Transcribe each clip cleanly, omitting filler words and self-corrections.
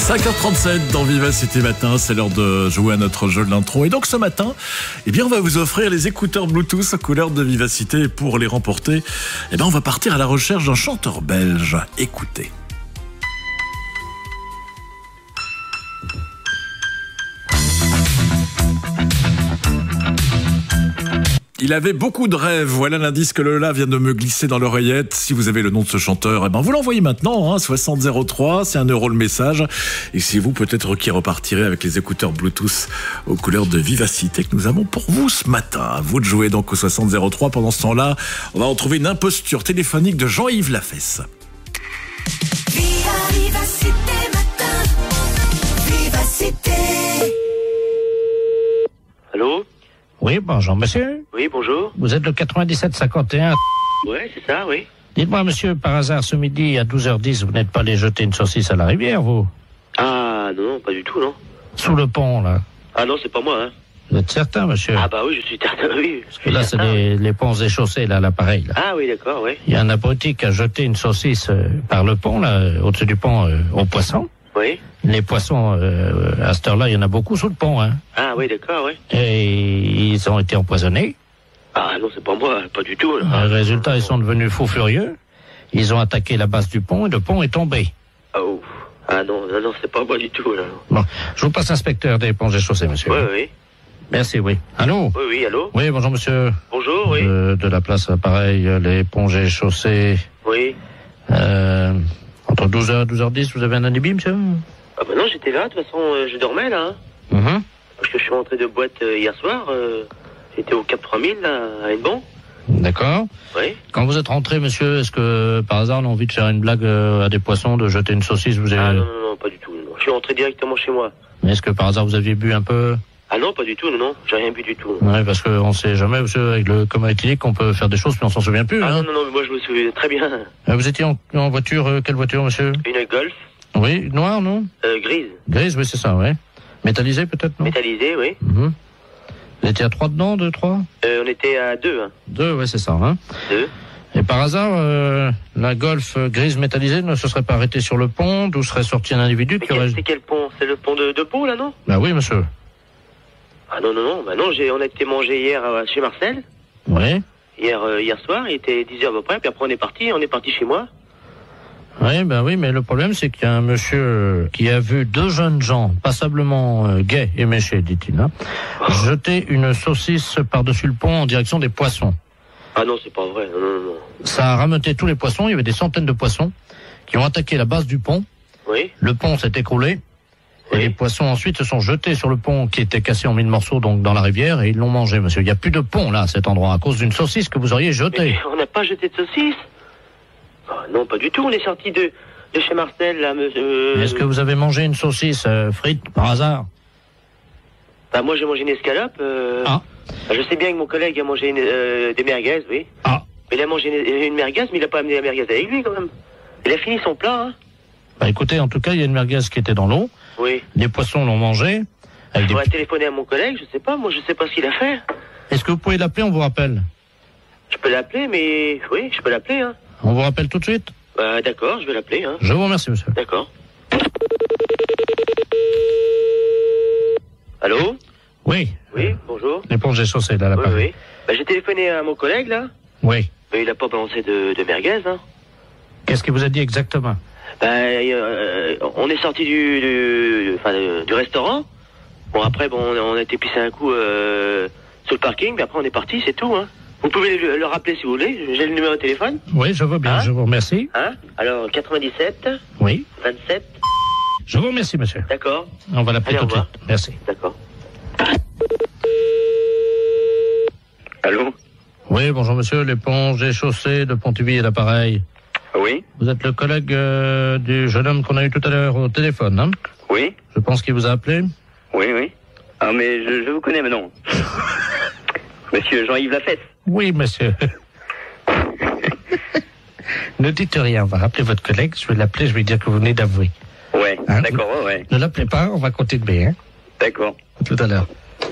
5h37 dans Vivacité Matin, c'est l'heure de jouer à notre jeu de l'intro. Et donc ce matin, on va vous offrir les écouteurs Bluetooth couleur de Vivacité. Et pour les remporter, on va partir à la recherche d'un chanteur belge. Écoutez. Il avait beaucoup de rêves. Voilà l'indice que Lola vient de me glisser dans l'oreillette. Si vous avez le nom de ce chanteur, vous l'envoyez maintenant, 6003, c'est 1 € le message. Et c'est vous peut-être qui repartirez avec les écouteurs Bluetooth aux couleurs de Vivacité que nous avons pour vous ce matin. À vous de jouer donc au 6003. Pendant ce temps-là, on va retrouver une imposture téléphonique de Jean-Yves Lafesse. Vivacité Matin, Vivacité. Allô ? Oui, bonjour, monsieur. Oui, bonjour. Vous êtes le 9751. Ouais, c'est ça, oui. Dites-moi, monsieur, par hasard, ce midi, à 12h10, vous n'êtes pas allé jeter une saucisse à la rivière, vous? Ah, non, pas du tout, non. Sous le pont, là. Ah non, c'est pas moi, hein. Vous êtes certain, monsieur? Ah bah oui, je suis certain, oui. Parce que là, c'est les ponts et chaussées, là, l'appareil, là. Ah oui, d'accord, oui. Il y a un abruti qui a jeté une saucisse par le pont, là, au-dessus du pont, aux poissons. Oui. Les poissons, à cette heure-là, il y en a beaucoup sous le pont, hein. Ah oui, d'accord, oui. Et ils ont été empoisonnés. Ah non, c'est pas moi, pas du tout. Là. Résultat, ils sont devenus fous furieux. Ils ont attaqué la base du pont et le pont est tombé. Oh. Ah non, c'est pas moi du tout, là. Bon, je vous passe l'inspecteur des ponts et chaussées, monsieur. Oui, oui. Merci, oui. Allô? Oui, allô? Oui, bonjour, monsieur. Bonjour, oui. De la place, pareil, les ponts et chaussées. Oui. Entre 12h et 12h10, vous avez un alibi, monsieur? Ah bah non, j'étais là, de toute façon, je dormais, là. Mhm. Parce que je suis rentré de boîte hier soir. J'étais au Cap 3000, là, à Hennebon. D'accord. Oui. Quand vous êtes rentré, monsieur, est-ce que, par hasard, on a envie de faire une blague à des poissons, de jeter une saucisse, vous avez... Ah non, pas du tout. Non. Je suis rentré directement chez moi. Mais est-ce que, par hasard, vous aviez bu un peu? Ah non, pas du tout, non. J'ai rien bu du tout. Ouais, parce qu'on sait jamais, monsieur, avec le coma éthylique, on peut faire des choses, puis on s'en souvient plus, Ah hein. non, mais moi, je me souviens très bien. Vous étiez en voiture, quelle voiture, monsieur? Une Golf. Oui, noire, non? Grise. Grise, oui, c'est ça, ouais. Métallisée, peut-être, non? Métallisée, oui. Mhm. Vous étiez à 3 dedans, 2, 3? On était à 2, hein. 2, ouais, c'est ça, hein. 2. Et par hasard, la Golf grise métallisée ne se serait pas arrêtée sur le pont, d'où serait sorti un individu qui aurait... C'est quel pont? C'est le pont de Pau, là, non? Bah oui, monsieur. Ah non, bah non, on a été manger hier chez Marcel. Oui. Hier soir, il était 10h à peu près, puis après on est parti chez moi. Oui, ben oui, mais le problème, c'est qu'il y a un monsieur qui a vu 2 jeunes gens, passablement gais et méchés, dit-il, hein, jeter une saucisse par-dessus le pont en direction des poissons. Ah non, c'est pas vrai, non. Ça a rameuté tous les poissons, il y avait des centaines de poissons qui ont attaqué la base du pont. Oui. Le pont s'est écroulé. Et Oui. les poissons ensuite se sont jetés sur le pont qui était cassé en 1000 morceaux, donc dans la rivière, et ils l'ont mangé, monsieur. Il n'y a plus de pont, là, à cet endroit, à cause d'une saucisse que vous auriez jetée. Mais on n'a pas jeté de saucisse. Ah non, pas du tout, on est sorti de chez Marcel, là, monsieur. Est-ce que vous avez mangé une saucisse frite, par hasard? Bah moi j'ai mangé une escalope. Ah. Je sais bien que mon collègue a mangé des merguez, oui. Ah. Mais il a mangé une merguez, mais il a pas amené la merguez avec lui, quand même. Il a fini son plat, hein. Bah écoutez, en tout cas, il y a une merguez qui était dans l'eau. Oui. Les poissons l'ont mangé. Il faudrait téléphoner à mon collègue, je sais pas, moi je sais pas ce qu'il a fait. Est-ce que vous pouvez l'appeler, on vous rappelle? Je peux l'appeler, mais... Oui, je peux l'appeler, hein. On vous rappelle tout de suite? Bah d'accord, je vais l'appeler, hein. Je vous remercie, monsieur. D'accord. Allô? Oui. Oui, bonjour. L'éponge est chaussée, là, Oui, l'appareil. oui. Bah j'ai téléphoné à mon collègue, là. Oui. Mais il a pas balancé de merguez, hein. Qu'est-ce qu'il vous a dit exactement? On est sorti du restaurant. Bon, après, on a été pisser un coup sur le parking, puis après on est parti, c'est tout, hein. Vous pouvez le rappeler si vous voulez, j'ai le numéro de téléphone. Oui, je veux bien, Hein? je vous remercie. Hein? Alors, 97, Oui. 27, Je vous remercie, monsieur. d'accord, On va l'appeler Allez, tout au de suite. Merci. d'accord. Allô? Oui, bonjour, monsieur. L'éponge est chaussée de Pontivy et l'appareil. Oui? Vous êtes le collègue du jeune homme qu'on a eu tout à l'heure au téléphone, hein? Oui? Je pense qu'il vous a appelé. Oui. Ah, mais je vous connais maintenant. Monsieur Jean-Yves Lafesse. Oui, monsieur. Ne dites rien, on va rappeler votre collègue, je vais l'appeler, je vais dire que vous venez d'avouer. Ouais, Hein? d'accord, ouais. Ne l'appelez pas, on va continuer, hein? D'accord. À tout à l'heure.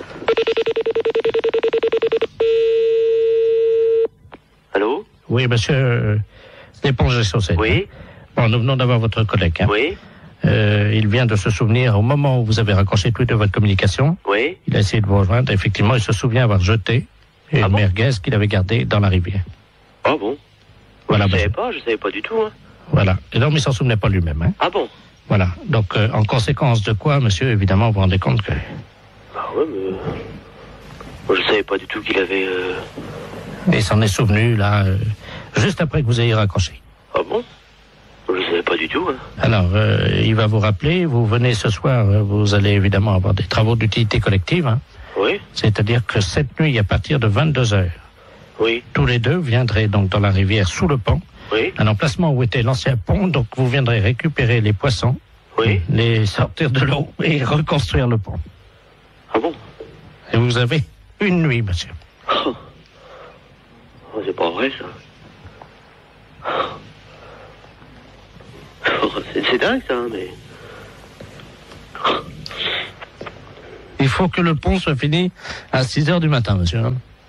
Allô? Oui, monsieur, l'éponge est chaussée. Oui? Bon, nous venons d'avoir votre collègue, hein? Oui? Il vient de se souvenir au moment où vous avez raccroché tous les deux votre communication. Oui. Il a essayé de vous rejoindre. Effectivement, il se souvient avoir jeté une merguez qu'il avait gardée dans la rivière. Ah bon? Voilà, Je savais pas du tout. Hein. Voilà. Et donc, il s'en souvenait pas lui-même. Hein. Ah bon? Voilà. Donc, en conséquence de quoi, monsieur, évidemment, vous vous rendez compte que... Ah ouais, mais... Moi, je savais pas du tout qu'il avait... Il s'en est souvenu, là, juste après que vous ayez raccroché. Ah bon? Je savais pas du tout. Hein. Alors, il va vous rappeler, vous venez ce soir, vous allez évidemment avoir des travaux d'utilité collective. Hein. Oui. C'est-à-dire que cette nuit, à partir de 22h, Oui. tous les deux viendraient donc dans la rivière sous le pont, Oui. un emplacement où était l'ancien pont, donc vous viendrez récupérer les poissons, Oui. les sortir de l'eau et reconstruire le pont. Ah bon? Et vous avez une nuit, monsieur. Oh, c'est pas vrai, ça. Oh, c'est dingue, ça, mais... Il faut que le pont soit fini à 6h du matin, monsieur.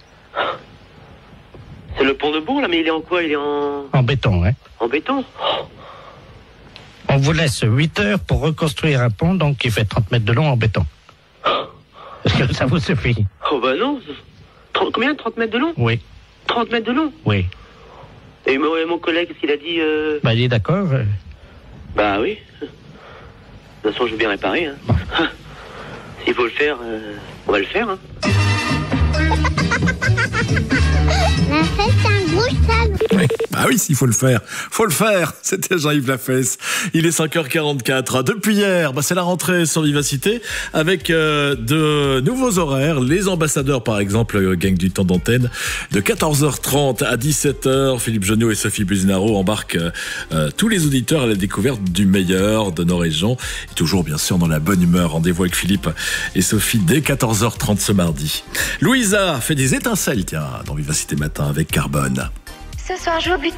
C'est le pont de Bourg, là, mais il est en quoi? Il est En béton, hein. en béton? On vous laisse 8 heures pour reconstruire un pont, donc qui fait 30 mètres de long en béton. Est-ce que ça vous suffit? Oh bah non. Combien? 30 mètres de long? Oui, 30 mètres de long? oui. Et mon collègue, qu'est-ce qu'il a dit Bah, il est d'accord. Bah oui. De toute façon, je veux bien réparer. Hein. S'il faut le faire, on va le faire. Hein. La fête, un gros salon. Oui. Ah oui, s'il faut le faire. Faut le faire. C'était Jean-Yves Lafesse. Il est 5h44. Depuis hier, c'est la rentrée sur Vivacité avec de nouveaux horaires. Les ambassadeurs, par exemple, gagnent du temps d'antenne. De 14h30 à 17h, Philippe Jonniot et Sophie Buzinaro embarquent tous les auditeurs à la découverte du meilleur de nos régions. Et toujours, bien sûr, dans la bonne humeur. Rendez-vous avec Philippe et Sophie dès 14h30 ce mardi. Louisa fait des étincelles, tiens, dans Vivacité Matin avec Carbone. Ce soir, je joue au but